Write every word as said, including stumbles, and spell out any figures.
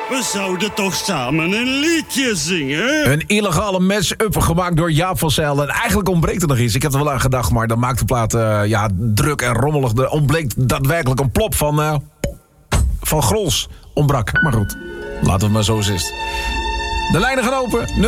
We zouden toch samen een liedje zingen? Een illegale match-up gemaakt door Jaap van Zijl. En eigenlijk ontbreekt er nog iets. Ik heb er wel aan gedacht, maar dan maakt de plaat uh, ja, druk en rommelig. Er ontbleek daadwerkelijk een plop van, uh, van Grols. Ontbrak, maar goed. Laten we het maar zo is. De lijnen gaan open.